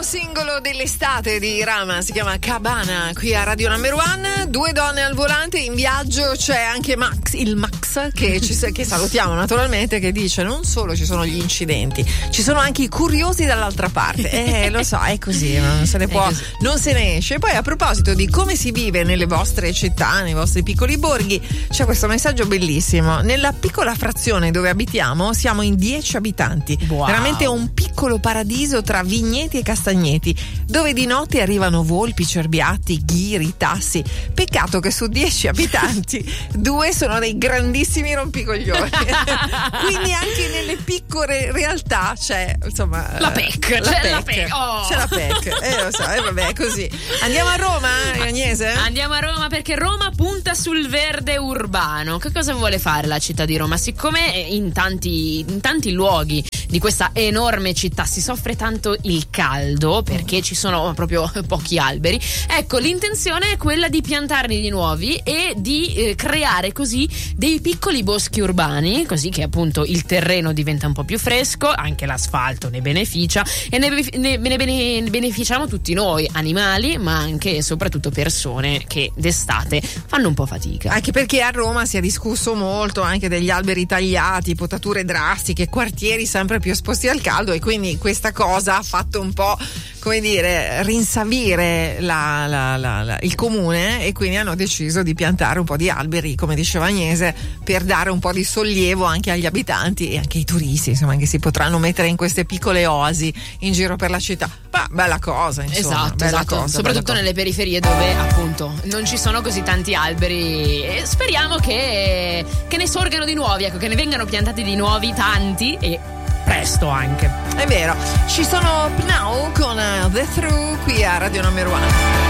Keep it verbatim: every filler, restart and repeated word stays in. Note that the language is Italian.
singolo dell'estate di Rama si chiama Cabana, qui a Radio Number One. Due donne al volante in viaggio, c'è anche Max, il Max che, ci, che salutiamo naturalmente, che dice non solo ci sono gli incidenti, ci sono anche i curiosi dall'altra parte. Eh, lo so, è così, non se ne può, non se ne esce. Poi a proposito di come si vive nelle vostre città, nei vostri piccoli borghi, c'è questo messaggio bellissimo. Nella piccola frazione dove abitiamo siamo in dieci abitanti, wow. Veramente un piccolo paradiso tra vigneti e castagneti, dove di notte arrivano volpi, cerbiatti, ghiri, tassi. Peccato che su dieci abitanti due sono dei grandissimi rompicoglioni. Quindi anche nelle piccole realtà c'è, insomma, la P E C, la c'è P E C, la P E C. Oh. C'è la P E C, eh, lo so, e eh, vabbè, è così. Andiamo a Roma, Agnese? Andiamo a Roma perché Roma punta sul verde urbano. Che cosa vuole fare la città di Roma? Siccome in tanti, in tanti luoghi di questa enorme città si soffre tanto il caldo perché ci sono proprio pochi alberi, ecco, l'intenzione è quella di piantarne di nuovi e di eh, creare così dei piccoli boschi urbani, così che appunto il terreno diventa un po' più fresco, anche l'asfalto ne beneficia e ne, ne, ne, ne beneficiamo tutti noi, animali, ma anche e soprattutto persone che d'estate fanno un po' fatica. Anche perché a Roma si è discusso molto anche degli alberi tagliati, potature drastiche, quartieri sempre più esposti al caldo, e quindi questa cosa ha fatto un po', come dire, rinsavire la, la, la, la, il comune, e quindi hanno deciso di piantare un po' di alberi, come diceva Agnese, per dare un po' di sollievo anche agli abitanti e anche ai turisti, insomma, che si potranno mettere in queste piccole oasi in giro per la città. Ma bella cosa, insomma. Esatto, bella esatto. cosa, soprattutto bella nelle periferie dove appunto non ci sono così tanti alberi, e speriamo che, che ne sorgano di nuovi, ecco, che ne vengano piantati di nuovi tanti e presto anche. È vero. Ci sono Pnau con uh, The Through qui a Radio Number One.